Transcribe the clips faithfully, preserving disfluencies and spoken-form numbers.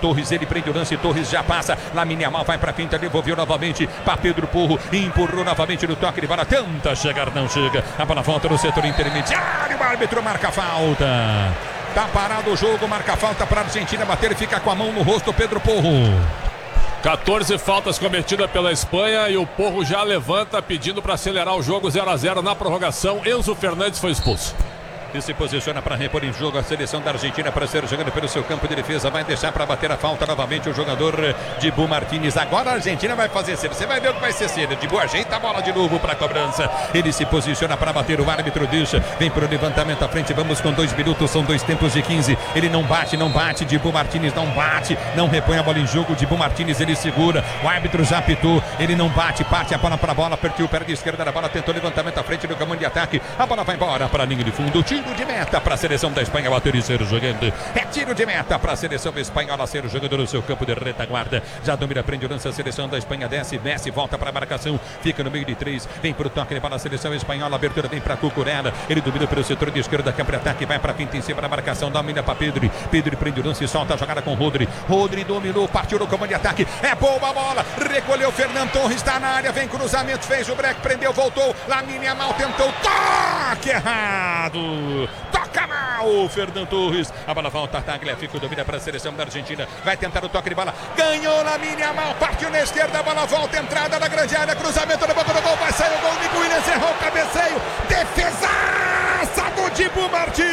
Torres, ele prende o lance, Torres já passa, Lamine Yamal vai pra pinta, devolveu novamente para Pedro Porro, empurrou novamente no toque de bola, tenta chegar, não chega, a bola volta no setor intermediário, o árbitro marca a falta. Tá parado o jogo, marca a falta para a Argentina bater e fica com a mão no rosto, Pedro Porro. quatorze faltas cometidas pela Espanha e o Porro já levanta pedindo para acelerar o jogo. Zero a zero na prorrogação. Enzo Fernandes foi expulso. E se posiciona para repor em jogo a seleção da Argentina para ser jogando pelo seu campo de defesa. Vai deixar para bater a falta novamente o jogador Dibu Martínez. Agora a Argentina vai fazer cedo. Você vai ver o que vai ser cedo. Dibu ajeita a bola de novo para a cobrança. Ele se posiciona para bater. O árbitro deixa. Vem para o levantamento à frente. Vamos com dois minutos. São dois tempos de quinze. Ele não bate, não bate. Dibu Martínez não bate. Não repõe a bola em jogo. Dibu Martínez ele segura. O árbitro já apitou. Ele não bate. Parte a bola para a bola. Apertou o pé de esquerda da bola. Tentou levantamento à frente do comando de ataque. A bola vai embora para a linha de fundo. Tiro de meta para a seleção da Espanha bater e ser jogando. É tiro de meta para a seleção espanhola ser jogando no seu campo de retaguarda. Já domina, prende o lance, a seleção da Espanha desce, desce, volta para a marcação, fica no meio de três, vem para o toque para a seleção espanhola, abertura vem para Cucurella, ele domina pelo setor de esquerda, câmara de ataque, vai para a finta em cima da marcação, domina para Pedro, Pedro prende o lance, solta a jogada com Rodri, Rodri dominou, partiu no comando de ataque, é boa a bola, recolheu Fernando Torres, está na área, vem cruzamento, fez o break, prendeu, voltou, Lamine Yamal tentou, toque errado, toca mal, Fernando Torres, a bola volta, Tagliafico domina para a seleção da Argentina, vai tentar o toque de bola, ganhou Lamine Yamal, partiu na esquerda, a bola volta, entrada na grande área, cruzamento na boca do gol, vai sair o gol, Nico Williams errou o cabeceio, defesaça do Dibu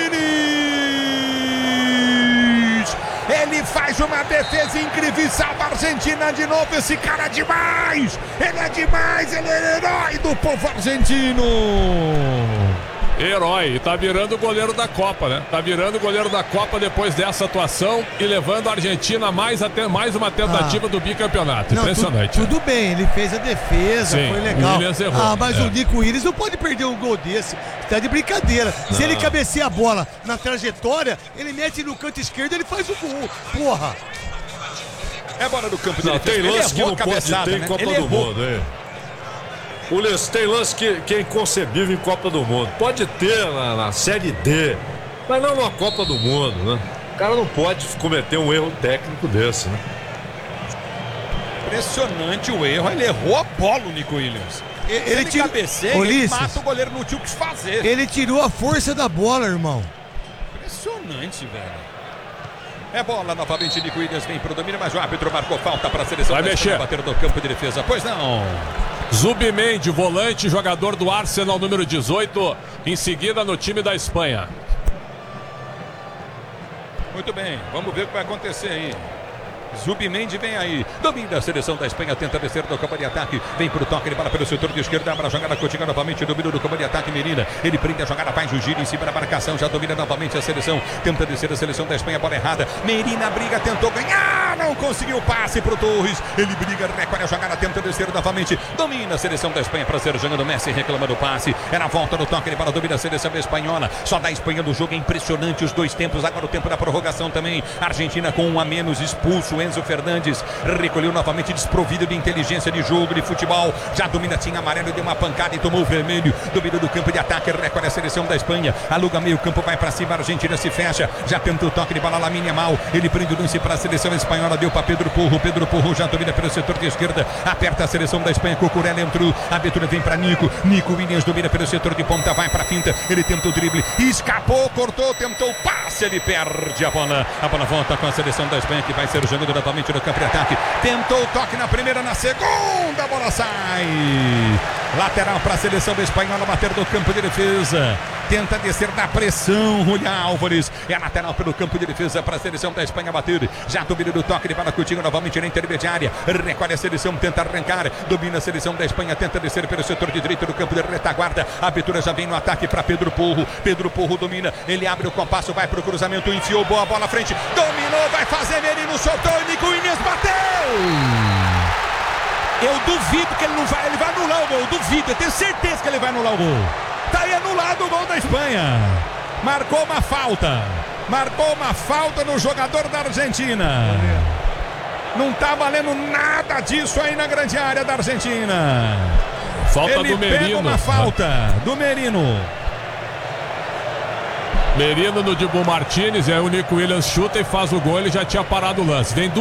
Martínez, ele faz uma defesa incrível, salva a Argentina de novo, esse cara é demais, ele é demais, ele é herói do povo argentino. Herói, tá virando o goleiro da Copa, né? Tá virando o goleiro da Copa depois dessa atuação e levando a Argentina mais, até, mais uma tentativa ah. do bicampeonato. Não, Impressionante. Tu, tudo bem, ele fez a defesa, Sim, foi legal. O Williams errou. Ah, mas é. o Nico Williams não pode perder um gol desse. Tá de brincadeira. Não. Se ele cabecear a bola na trajetória, ele mete no canto esquerdo e ele faz o gol. Porra! É bola do campo não, dele. Tem lance que não pode ter em Copa do Mundo, hein? O lance, tem lance que, que é inconcebível em Copa do Mundo. Pode ter na, na Série D, mas não na Copa do Mundo, né? O cara não pode cometer um erro técnico desse, né? Impressionante o erro. Ele errou a bola, o Nico Williams. Ele, ele tira... cabeceia, ele mata o goleiro, não tinha o que fazer. Ele tirou a força da bola, irmão. Impressionante, velho. É bola novamente, Nico Williams vem pro domínio, mas o árbitro marcou falta para a seleção. Vai mexer. Bater no campo de defesa, pois não. Zubimendi, volante, jogador do Arsenal, número dezoito, em seguida no time da Espanha. Muito bem, vamos ver o que vai acontecer aí. Zubimendi vem aí, domina a seleção da Espanha, tenta descer do campo de ataque, vem pro toque, ele bola pelo setor de esquerda, para a jogada continua novamente, domina do campo de ataque, Medina, ele prende a jogada, faz o giro em cima da marcação, já domina novamente a seleção, tenta descer a seleção da Espanha, bola errada, Medina briga, tentou ganhar, não conseguiu o passe pro Torres, ele briga, recolhe a jogada, tenta descer novamente, domina a seleção da Espanha para ser jogando, Messi reclama do passe, é na volta do toque, ele bola, domina a seleção espanhola, só da Espanha do jogo, é impressionante os dois tempos, agora o tempo da prorrogação também, Argentina com um a menos, expulso, Enzo Fernandes recolheu novamente, desprovido de inteligência de jogo, de futebol, já domina, tinha amarelo, deu uma pancada e tomou o vermelho, domina do campo de ataque, recolhe a seleção da Espanha, aluga meio campo, vai pra cima, a Argentina se fecha, já tentou o toque de bola, Lamine Yamal, ele prende o lance para a seleção espanhola, deu para Pedro Porro, Pedro Porro já domina pelo setor de esquerda, aperta a seleção da Espanha, Cucurella entrou, a abertura vem para Nico, Nico Williams domina pelo setor de ponta, vai pra finta, ele tentou o drible, escapou, cortou, tentou o passe, ele perde a bola, a bola volta com a seleção da Espanha que vai ser jogando novamente no campo de ataque, tentou o toque na primeira, na segunda, a bola sai, lateral para a seleção espanhola, bater do campo de defesa, tenta descer da pressão, Julián Álvares, é lateral pelo campo de defesa para a seleção da Espanha bater, já domina do toque de bola, Coutinho novamente na intermediária, recolhe a seleção, tenta arrancar, domina a seleção da Espanha, tenta descer pelo setor de direito do campo de retaguarda, a abertura já vem no ataque para Pedro Porro, Pedro Porro domina, ele abre o compasso, vai pro cruzamento, enfiou, boa bola à frente, dominou, vai fazer, Merino soltou, Nico Williams bateu! Eu duvido que ele não vai, ele vai anular o gol, eu duvido, eu tenho certeza que ele vai anular o gol. Tá aí anulado o gol da Espanha. Marcou uma falta, marcou uma falta no jogador da Argentina. Não tá valendo nada disso aí na grande área da Argentina. Falta ele do Merino. Pega uma falta do Merino. Merino no Dibu Martínez, e aí o Nico Williams chuta e faz o gol, ele já tinha parado o lance. Vem